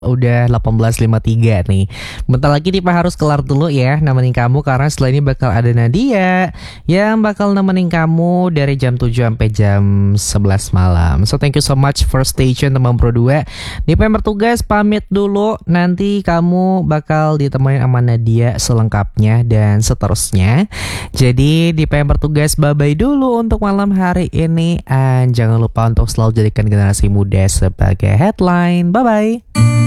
Udah 18.53 nih. Bentar lagi Dipa harus kelar dulu ya nemenin kamu, karena setelah ini bakal ada Nadia yang bakal nemenin kamu dari jam 7 sampai jam 11 malam. So thank you so much for stay tune teman Pro 2. Dipa yang bertugas pamit dulu. Nanti kamu bakal ditemenin sama Nadia selengkapnya dan seterusnya. Jadi Dipa yang bertugas bye-bye dulu untuk malam hari ini. And jangan lupa untuk selalu jadikan generasi muda sebagai headline. Bye-bye.